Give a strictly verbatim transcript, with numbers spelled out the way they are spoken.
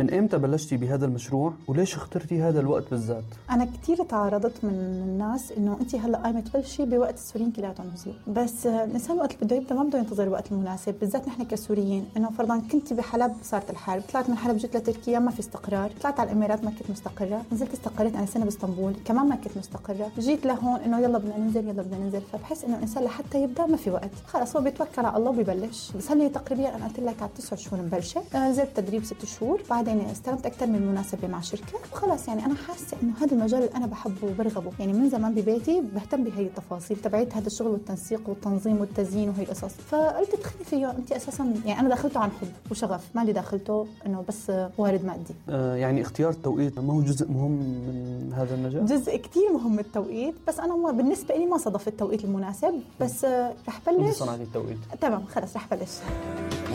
من إمتى بلشتي بهذا المشروع وليش اخترتي هذا الوقت بالذات؟ أنا كتير تعرضت من الناس إنه أنت هلا قايمة تبلشي بوقت السوريين كلياتهم نزلوا، بس الإنسان وقت اللي بده يبدأ ما بده ينتظر الوقت المناسب، بالذات نحن كسوريين. إنه فرضاً كنت بحلب صارت الحرب، طلعت من حلب جيت لتركيا ما في استقرار، طلعت على الإمارات ما كنت مستقرة، نزلت استقريت أنا سنة باسطنبول كمان ما كنت مستقرة، جيت لهون إنه يلا بدنا ننزل يلا بدنا ننزل. فبحس إنه الإنسان لحتى يبدأ ما في وقت، خلاص هو بيتوكل على الله وبيبلش. بس هلي تقريبا أنا قلت لك على تسع شهور مبلشة، نزلت تدريب ست شهور، بعدين استلمت أكثر من مناسبة مع شركة وخلاص. يعني أنا حاسة إنه هذا المجال اللي أنا بحبه وبرغبه، يعني من زمان ببيتي بهتم بهي التفاصيل تبعت هذا الشغل والتنسيق والتنظيم والتزيين وهي القصص. فقلت تدخلي فيه أنت أساسا، يعني أنا دخلته عن حب وشغف، ما اللي دخلته إنه بس وارد مادي. آه يعني اختيار التوقيت ما هو جزء مهم من هذا المجال؟ جزء كتير مهم التوقيت، بس أنا ما بالنسبة لي ما صادف التوقيت المناسب، بس رح بلش. صنعتي التوقيت؟ تمام خلاص رح بلش.